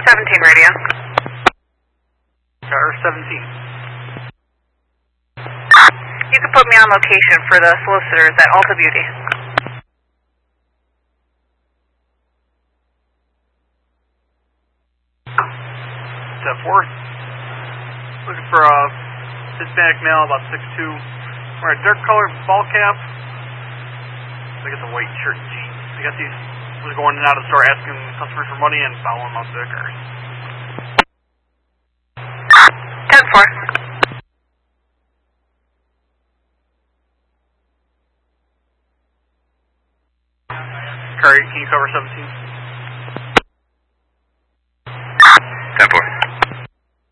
17 radio. Car 17. You can put me on location for the solicitors at Alta Beauty. 4. Looking for a Hispanic male, about 6'2", wearing a dark colored ball cap. I guess a white shirt and jeans. I guess he was going in and out of the store asking customers for money and following them out to their cars. 10-4. Car 18, cover 17. 10-4.